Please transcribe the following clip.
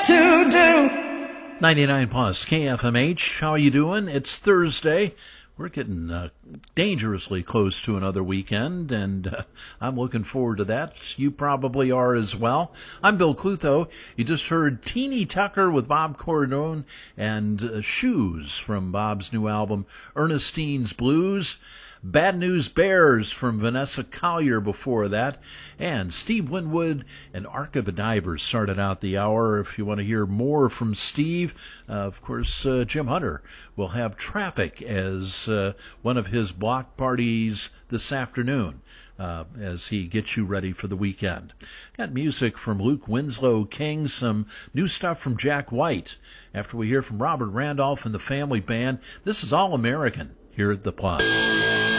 to do. 99 plus KFMH. How are you doing? It's Thursday. We're getting dangerously close to another weekend, and I'm looking forward to that. You probably are as well. I'm Bill Clutho. You just heard Teeny Tucker with Bob Cordone and Shoes from Bob's new album, Ernestine's Blues. Bad News Bears from Vanessa Collier before that. And Steve Winwood and Arc of a Diver started out the hour. If you want to hear more from Steve, of course, Jim Hunter will have Traffic as one of his block parties this afternoon. As he gets you ready for the weekend. Got music from Luke Winslow King, some new stuff from Jack White. After we hear from Robert Randolph and the Family Band, this is All American here at The Plus.